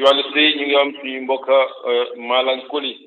ci wàllu sëy ñu ngi am suñu mbokk Malankoli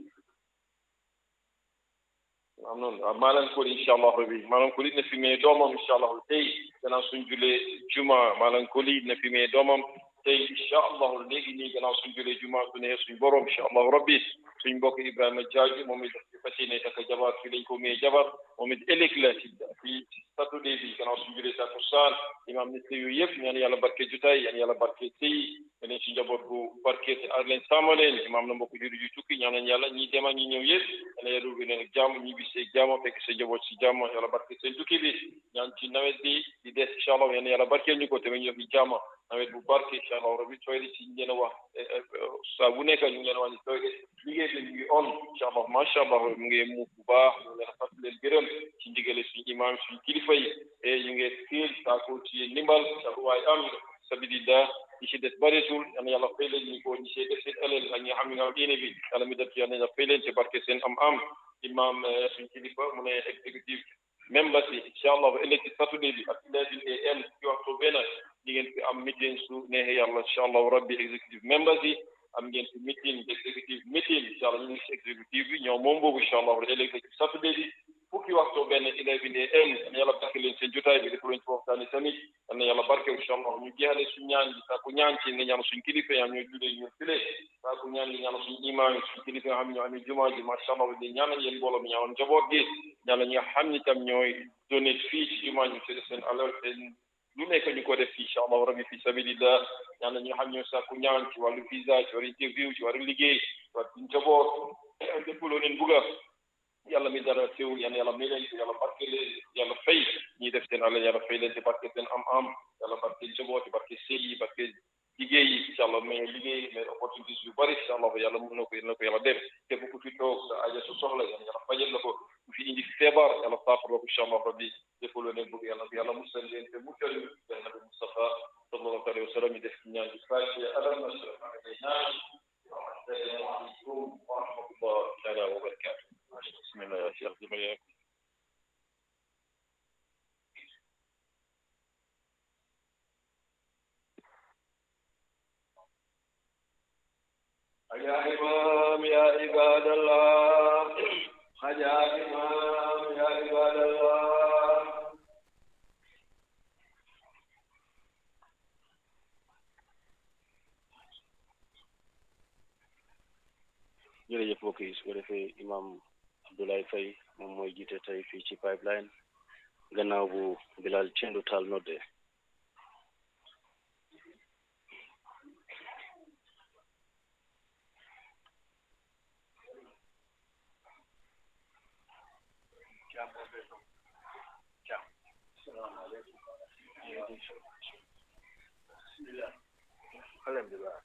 am noonu waaw Malankoli incha allah rabbi Malankoli na fi mee doomam incha allah tey gannaaw suñ julee juma Malankoli na fi mee doomam tey incha allah léegi nii gannaaw suñ julee juma su neexee suñ borom incha allah rabbi suñ mbokk Ibrahima Diagne moom it daf fas yéene takk jabar fii lañ ko mee jabar moom it ëllëg la ci Saturday bi gannaaw suñ julee takkusaan imaam ni sëy yooyu yëpp ñaan yàlla barke jotaay ñaan yàlla barke sëy leen ci njaboot bu barke te aar leen sàmm leen imaam na mbokk juri ju tukki ñaan nañ yàlla ñi dem ak ñi ñëw yëpp yàlla yàlla ubbi leen ak jàmm ñi bi see jàmm fekk sa njaboot si jàmm yàlla barke seen tukki bi ñaan ci nawet bi di des incha allah yàlla barkeel ñu ko te ñu def jàmm nawet bu barke incha allah rabbi tooy ci ñu leen a wax saa bu nekk ñu ngi leen wax ni tooy liggéey bi ñu ngi on incha allah macha allah mu ngi mu bu baax ñu leen fat leen gërëm ci ndigale suñu imaam suñu kilifa yi e ñu ngi fiil saako ci ndimbal sa waay am sabilillah ñi ci des bëreetul yal na yàlla fay leen ñi ko ñi see def seen ëllëg ak ñi nga xam ne nga diine bi yàlla mi def yal na yàlla fay leen ci barke seen am imam suñu kilifa mu ne exécutif members yi incha allah ba ëllëg ci Saturday bi ak 11 am ci waxtu benn di ngeen fi am meeting su neexee yàlla incha allah rabbi exécutif members yi am ngeen fi meeting exécutif meeting incha allah ñu ngi si exécutif bi ñoom moom boobu incha allah ëllëg ci Saturday bi fukki waxtu benn 11 am yàlla barke leen seen jotaay bi def leen ci waxtaani tamit yal na yàlla barke incha allah ñu jeexale suñu ñaan bi saaku ñaan ci nga ñaan suñu kilifa yaa ñoo julee ñu file saaku ñaan gi ñaan suñu imaam suñu kilifa nga xam ne ñoo amee jumaa ji macha allah di ñaanal yéen mbooloo mi ñaanal njaboot gi ñaanal ñi nga xam ni tam ñooy donné fii ci jumaa ñu ci seen alal seen lu nekk ñu ko def fii incha allah rabbi fi sabilillah ñaanal ñi nga xam ñoo saaku ñaan ci wàllu visa ci wàllu interview ci wàllu liggéey ci wàllu njaboot lépp loo leen bugga yàlla mi dara teewul yàlla may leen yàlla barke leen yàlla fay ñi def seen alal yàlla fay leen ci barke seen am yàlla barke njaboot barke sëy yi barke liggéey yi incha allah mais liggéey mais opportunités yu bëri incha allah yàlla mën na ko yàlla def képp ku fi toog sa aja su soxla yàlla fajal la ko ku fi indi feebar yàlla saafara ko incha allah rabbi defaloo leen bëgg yàlla musal leen te muccal leen nabi Mustafa sallallahu alayhi wa sallam yi def ci ñaan gi fàcce alam nashrah alayna assalamu alaykum wa rahmatullahi taala wa barakatuh بسم الله يا شيخ جميل يا إمام يا عباد الله يا إمام يا عباد الله jërëjëf mbokk yi su ko defee imam Abdoulaye Faye moom mooy jiite tey fii ci pipeline gannaaw bu Bilal Cendu Taal nodde alhamdulillah